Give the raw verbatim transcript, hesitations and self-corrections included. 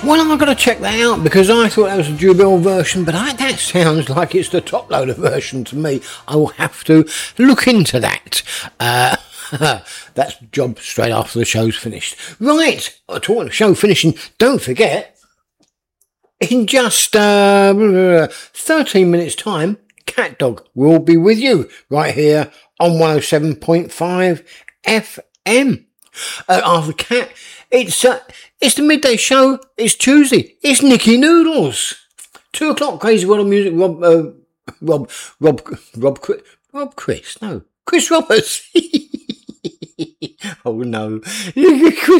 Well, I've got to check that out because I thought that was a Jubel version, but I, that sounds like it's the top loader version to me. I will have to look into that. Uh, that's job straight after the show's finished. Right, talking of show finishing, don't forget, in just uh, thirteen minutes' time, Cat Dog will be with you right here on one oh seven point five F M. Uh, after Cat, it's uh, it's the midday show. It's Tuesday. It's Nicky Noodles. Two o'clock. Crazy World of Music. Rob, uh, Rob, Rob, Rob, Rob, Rob, Chris. No, Chris Roberts. Oh no, Chris